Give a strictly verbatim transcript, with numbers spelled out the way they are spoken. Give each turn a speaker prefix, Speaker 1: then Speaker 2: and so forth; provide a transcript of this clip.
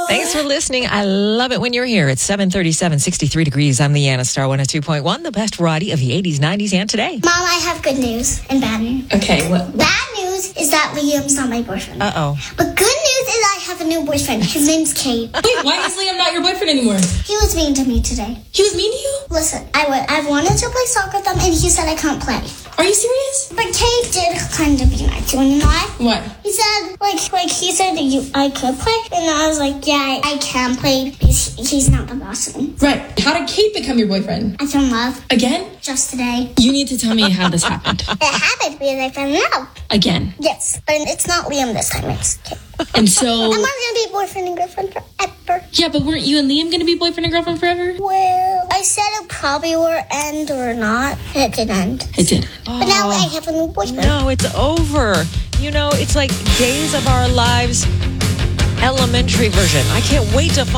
Speaker 1: Thanks for listening. I love it when you're here. It's seven thirty-seven, sixty-three degrees. I'm Leanna, Star one oh two point one, the best variety of the eighties, nineties, and today.
Speaker 2: Mom, I have good news and bad news.
Speaker 3: Okay, what?
Speaker 2: Bad news is that Liam's not my boyfriend.
Speaker 1: Uh-oh.
Speaker 2: But good news is I have a new boyfriend. His name's Kate.
Speaker 3: Wait, why is Liam not your boyfriend anymore?
Speaker 2: He was mean to me today.
Speaker 3: He was mean to you?
Speaker 2: Listen, I, w- I wanted to play soccer with him, and he said I can't play.
Speaker 3: Are you serious?
Speaker 2: But Kate did kind of be nice. You want to know why?
Speaker 3: What?
Speaker 2: He said, like, like he said that you, I could play, and I was like, yeah, I, I can play because he's not the boss of me.
Speaker 3: Right. How did Kate become your boyfriend?
Speaker 2: I found love
Speaker 3: Again?
Speaker 2: just today.
Speaker 3: You need to tell me how this happened.
Speaker 2: It happened because I found love.
Speaker 3: Again.
Speaker 2: Yes, but it's not Liam this time. It's Kate.
Speaker 3: And so...
Speaker 2: I'm not going to be boyfriend and girlfriend forever.
Speaker 3: Yeah, but weren't you and Liam going to be boyfriend and girlfriend forever?
Speaker 2: Well, I said it probably will end or not. It did end.
Speaker 3: It did.
Speaker 2: But now I have a new boyfriend.
Speaker 1: No, it's over. You know, it's like Days of Our Lives elementary version. I can't wait to find